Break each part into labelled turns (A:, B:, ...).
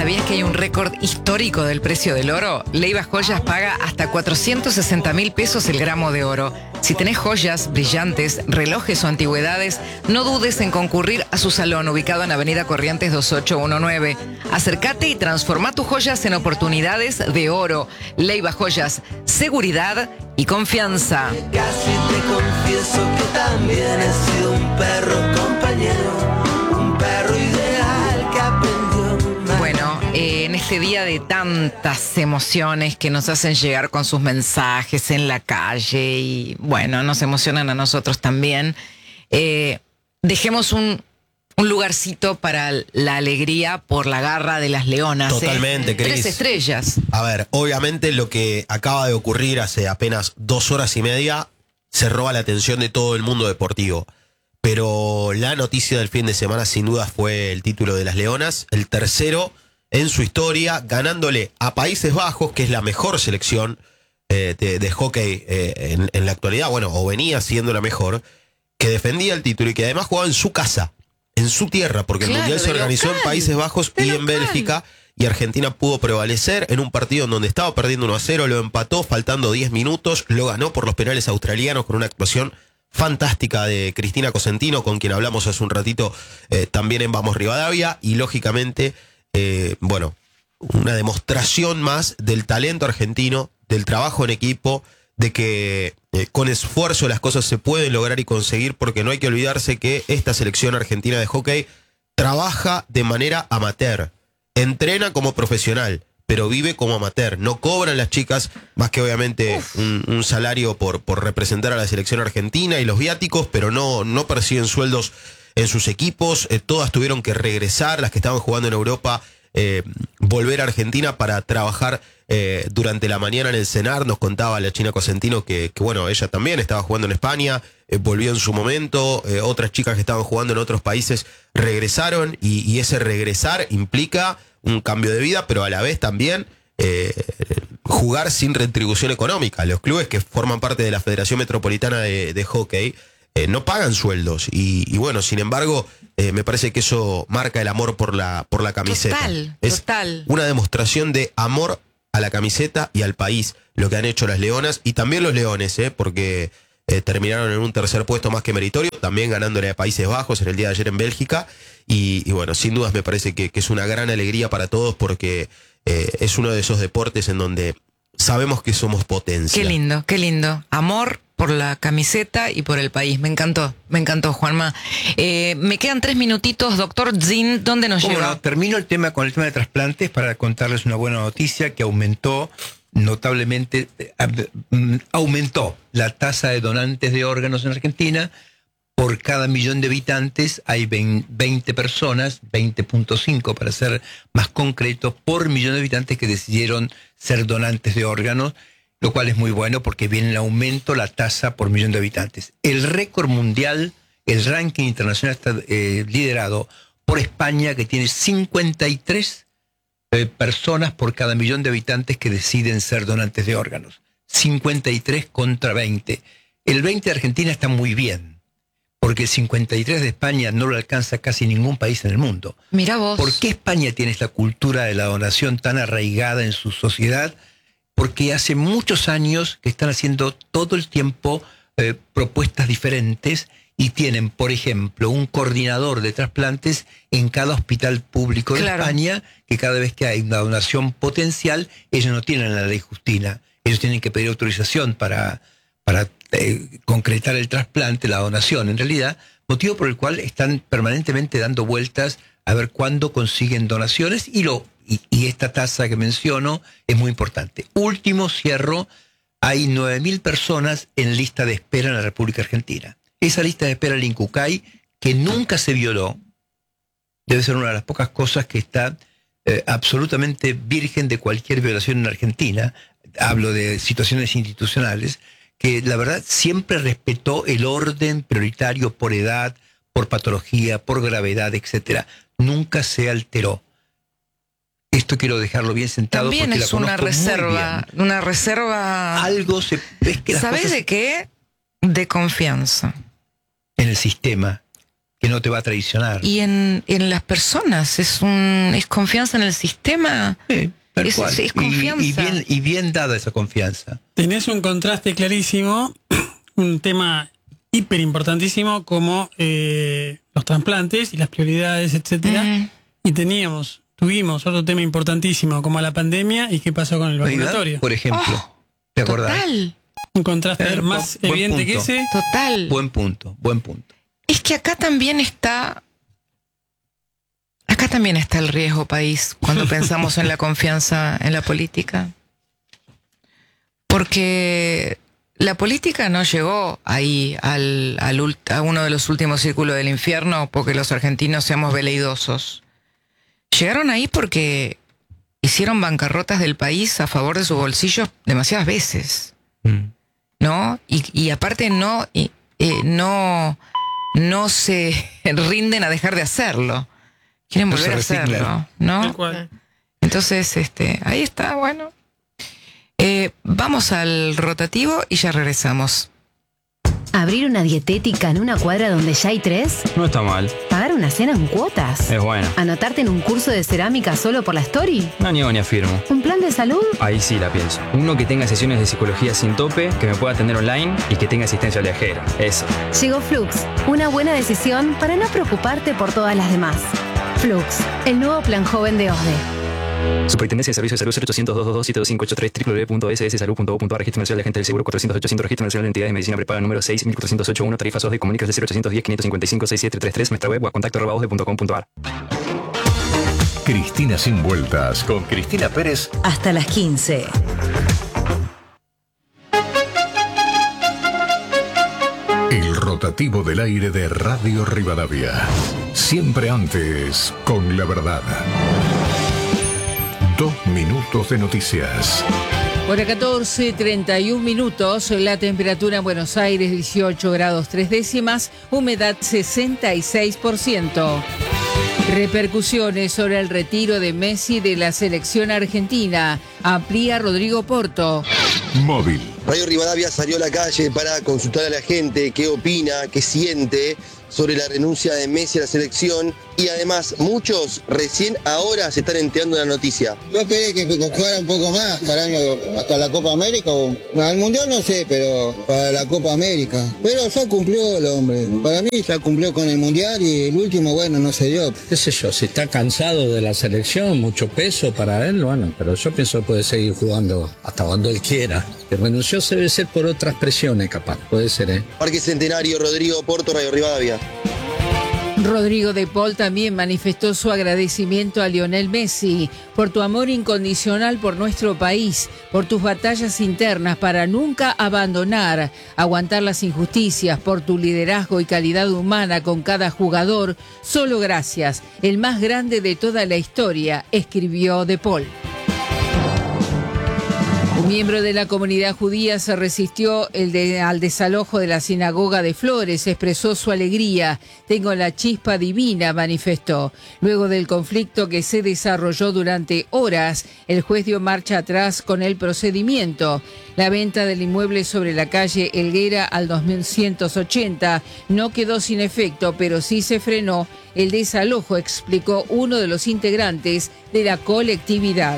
A: ¿sabías que hay un récord histórico del precio del oro? Leiva Joyas paga hasta 460.000 pesos el gramo de oro. Si tenés joyas, brillantes, relojes o antigüedades, no dudes en concurrir a su salón ubicado en Avenida Corrientes 2819. Acércate y transforma tus joyas en oportunidades de oro. Leiva Joyas, seguridad y confianza.
B: Casi te confieso que también he sido un perro compañero, un perro ideal que aprendió.
A: Bueno, en este día de tantas emociones que nos hacen llegar con sus mensajes en la calle y bueno, nos emocionan a nosotros también, dejemos un lugarcito para la alegría por la garra de las leonas.
C: Totalmente, Cris.
A: 3 estrellas.
C: A ver, obviamente lo que acaba de ocurrir hace apenas 2 horas y media se roba la atención de todo el mundo deportivo. Pero la noticia del fin de semana sin duda fue el título de las Leonas, el tercero en su historia, ganándole a Países Bajos, que es la mejor selección de hockey en la actualidad, bueno, o venía siendo la mejor, que defendía el título y que además jugaba en su casa, en su tierra, porque
A: Claro,
C: el Mundial se
A: de
C: organizó
A: local,
C: en Países Bajos y
A: de
C: en
A: local.
C: Bélgica, y Argentina pudo prevalecer en un partido en donde estaba perdiendo 1-0, lo empató faltando 10 minutos, lo ganó por los penales australianos con una actuación fantástica de Cristina Cosentino, con quien hablamos hace un ratito también en Vamos Rivadavia, y lógicamente, bueno, una demostración más del talento argentino, del trabajo en equipo, de que con esfuerzo las cosas se pueden lograr y conseguir, porque no hay que olvidarse que esta selección argentina de hockey trabaja de manera amateur, entrena como profesional, pero vive como amateur. No cobran las chicas más que obviamente un salario por representar a la selección argentina y los viáticos, pero no perciben sueldos en sus equipos. Todas tuvieron que regresar, las que estaban jugando en Europa, volver a Argentina para trabajar durante la mañana en el CENAR. Nos contaba la China Cosentino que bueno, ella también estaba jugando en España, volvió en su momento, otras chicas que estaban jugando en otros países regresaron, y ese regresar implica un cambio de vida, pero a la vez también jugar sin retribución económica. Los clubes que forman parte de la Federación Metropolitana de Hockey no pagan sueldos, y bueno, sin embargo, me parece que eso marca el amor por la camiseta.
A: Total.
C: Una demostración de amor a la camiseta y al país, lo que han hecho las Leonas y también los Leones, porque terminaron en un tercer puesto más que meritorio, también ganándole a Países Bajos en el día de ayer en Bélgica, y bueno, sin dudas me parece que es una gran alegría para todos, porque es uno de esos deportes en donde sabemos que somos potencia.
A: Qué lindo, qué lindo. Amor por la camiseta y por el país. Me encantó, Juanma. Me quedan 3 minutitos, doctor Zin, ¿dónde nos lleva?
D: Bueno, termino con el tema de trasplantes para contarles una buena noticia que aumentó notablemente, aumentó la tasa de donantes de órganos en Argentina. Por cada 1.000.000 de habitantes hay 20 personas, 20.5 para ser más concretos, por 1.000.000 de habitantes que decidieron ser donantes de órganos, lo cual es muy bueno porque viene el aumento la tasa por 1.000.000 de habitantes. El récord mundial, el ranking internacional está liderado por España, que tiene 53 personas por cada 1.000.000 de habitantes que deciden ser donantes de órganos. 53 contra 20. El 20 de Argentina está muy bien, porque el 53 de España no lo alcanza casi ningún país en el mundo.
A: Mirá vos.
D: ¿Por qué España tiene esta cultura de la donación tan arraigada en su sociedad? Porque hace muchos años que están haciendo todo el tiempo propuestas diferentes, y tienen, por ejemplo, un coordinador de trasplantes en cada hospital público de España, que cada vez que hay una donación potencial, ellos no tienen la ley Justina. Ellos tienen que pedir autorización para concretar el trasplante, la donación en realidad, motivo por el cual están permanentemente dando vueltas a ver cuándo consiguen donaciones, y esta tasa que menciono es muy importante. Último cierro, hay 9.000 personas en lista de espera en la República Argentina. Esa lista de espera del INCUCAI, que nunca se violó, debe ser una de las pocas cosas que está absolutamente virgen de cualquier violación en Argentina. Hablo de situaciones institucionales, que la verdad siempre respetó el orden prioritario por edad, por patología, por gravedad, etcétera. Nunca se alteró. Esto quiero dejarlo bien sentado.
A: También
D: porque
A: es
D: la
A: una reserva, una reserva.
D: Algo es que las
A: ¿Sabés
D: cosas
A: de qué? De confianza.
D: en el sistema, que no te va a traicionar.
A: Y en las personas, es confianza en el sistema.
D: Sí, tal cual.
A: Es confianza.
D: Y bien dada esa confianza.
E: Tenés un contraste clarísimo, un tema hiper importantísimo como los trasplantes y las prioridades, etcétera. Y tuvimos otro tema importantísimo como la pandemia y qué pasó con el vacunatorio.
D: Por ejemplo, ¿te acordás?
A: Total.
E: Un contraste más evidente que ese.
A: Total.
D: Buen punto.
A: Es que acá también está el riesgo país cuando pensamos en la confianza en la política. Porque la política no llegó ahí a uno de los últimos círculos del infierno porque los argentinos seamos veleidosos. Llegaron ahí porque hicieron bancarrotas del país a favor de sus bolsillos demasiadas veces. ¿No? Y aparte no se rinden a dejar de hacerlo. Quieren volver a hacerlo, ¿no? Entonces, ahí está, bueno. Vamos al rotativo y ya regresamos.
F: ¿Abrir una dietética en una cuadra donde ya hay 3?
G: No está mal.
F: ¿Pagar una cena en cuotas?
G: Es bueno.
F: ¿Anotarte en un curso de cerámica solo por la story?
G: No niego ni afirmo.
F: ¿Un plan de salud?
G: Ahí sí la pienso. Uno que tenga sesiones de psicología sin tope, que me pueda atender online y que tenga asistencia viajera. Eso.
F: Llegó Flux, una buena decisión para no preocuparte por todas las demás. Flux, el nuevo plan joven de OSDE.
G: Superintendencia de Servicios de Salud 0800-222-7583 www.sssalud.gov.ar. Registro Nacional de Agentes del Seguro 400-800. Registro Nacional de Entidades de Medicina Prepaga número 6.408.1. Tarifas OSDE. Comunicas de 0810-555-6733. Nuestra web o a contacto@osde.com.ar.
H: Cristina sin vueltas con Cristina Pérez.
I: Hasta las 15.
H: El rotativo del aire de Radio Rivadavia. Siempre antes, con la verdad. 2 minutos de noticias.
J: Hora 14:31 minutos, la temperatura en Buenos Aires 18 grados 3 décimas, humedad 66%. Repercusiones sobre el retiro de Messi de la selección argentina, amplía Rodrigo Porto.
H: Móvil.
K: Radio Rivadavia salió a la calle para consultar a la gente qué opina, qué siente sobre la renuncia de Messi a la selección y además muchos recién ahora se están enterando de la noticia.
L: Yo esperé que jugara un poco más, hasta la Copa América o al Mundial no sé, pero para la Copa América. Pero ya cumplió el hombre, para mí ya cumplió con el Mundial y el último, bueno, no se dio.
M: Qué sé yo, si está cansado de la selección, mucho peso para él, bueno, pero yo pienso que puede seguir jugando hasta cuando él quiera. Que renunció se debe ser por otras presiones capaz, puede ser,
K: Parque Centenario, Rodrigo Porto, Radio Rivadavia.
J: Rodrigo de Paul también manifestó su agradecimiento a Lionel Messi por tu amor incondicional por nuestro país, por tus batallas internas para nunca abandonar, aguantar las injusticias, por tu liderazgo y calidad humana con cada jugador. Solo gracias, el más grande de toda la historia, escribió de Paul. Un miembro de la comunidad judía se resistió al desalojo de la sinagoga de Flores, expresó su alegría. Tengo la chispa divina, manifestó. Luego del conflicto que se desarrolló durante horas, el juez dio marcha atrás con el procedimiento. La venta del inmueble sobre la calle Helguera al 2180 no quedó sin efecto, pero sí se frenó el desalojo, explicó uno de los integrantes de la colectividad.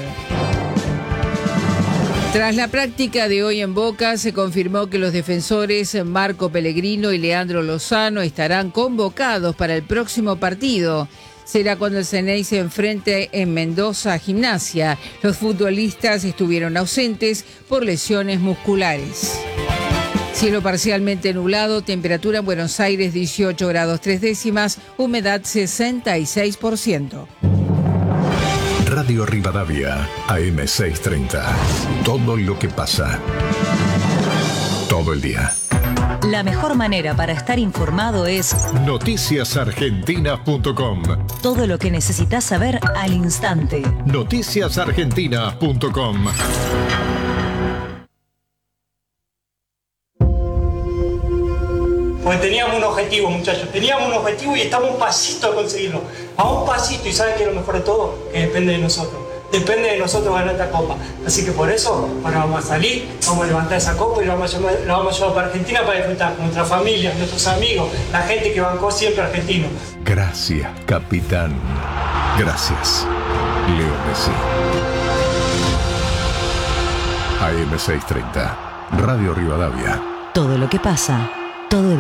J: Tras la práctica de hoy en Boca, se confirmó que los defensores Marco Pellegrino y Leandro Lozano estarán convocados para el próximo partido. Será cuando el Ceney se enfrente en Mendoza a Gimnasia. Los futbolistas estuvieron ausentes por lesiones musculares. Cielo parcialmente nublado, temperatura en Buenos Aires 18 grados 3 décimas, humedad 66%.
H: Radio Rivadavia, AM630. Todo lo que pasa. Todo el día.
I: La mejor manera para estar informado es
H: noticiasargentina.com.
I: Todo lo que necesitas saber al instante.
H: Noticiasargentina.com.
N: Porque teníamos un objetivo, muchachos, teníamos un objetivo y estamos a un pasito de conseguirlo. A un pasito, y ¿saben qué es lo mejor de todo? Que depende de nosotros. depende de nosotros ganar esta copa. Así que por eso, ahora vamos a salir, vamos a levantar esa copa y la vamos a llevar para Argentina para disfrutar con nuestra familia, nuestros amigos, la gente que bancó siempre a Argentino.
H: Gracias, capitán. Gracias, Leo Messi. AM630, Radio Rivadavia.
I: Todo lo que pasa, todo